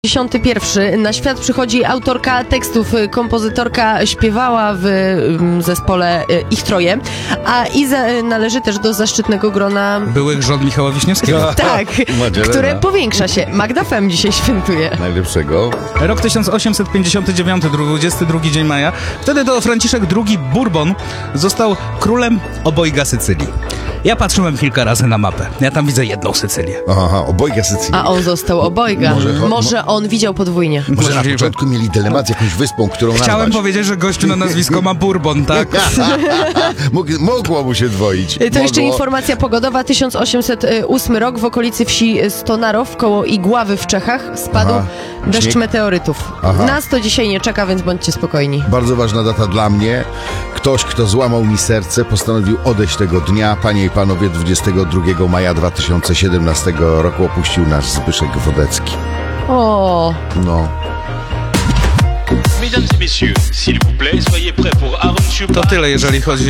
51. Na świat przychodzi autorka tekstów, kompozytorka, śpiewała w zespole Ich Troje, a Iza należy też do zaszczytnego grona byłych żon Michała Wiśniewskiego. tak, które powiększa się. Magda Fem dzisiaj świętuje. Najlepszego. Rok 1859, 22 dzień maja. Wtedy to Franciszek II Bourbon został królem obojga Sycylii. Ja patrzyłem kilka razy na mapę. Ja tam widzę jedną Sycylię. Aha, obojga Sycylii. A on został obojga. Może on widział podwójnie. Może na Możliwe. początku mieli dylemat z jakąś wyspą, którą Chciałem nazwać. powiedzieć, że gościu na nazwisko ma Bourbon, tak? Mogło mu się dwoić. To jeszcze informacja pogodowa. 1808 rok w okolicy wsi Stonarow koło Igławy w Czechach spadł deszcz Śnieg? meteorytów. Aha. Nas to dzisiaj nie czeka, więc bądźcie spokojni. Bardzo ważna data dla mnie. Ktoś, kto złamał mi serce, postanowił odejść tego dnia. Panie i panowie, 22 maja 2017 roku opuścił nas Zbyszek Wodecki. O. No. Mesdames et messieurs, s'il vous plaît, soyez prêts pour Aaron Chupa. To tyle, jeżeli chodzi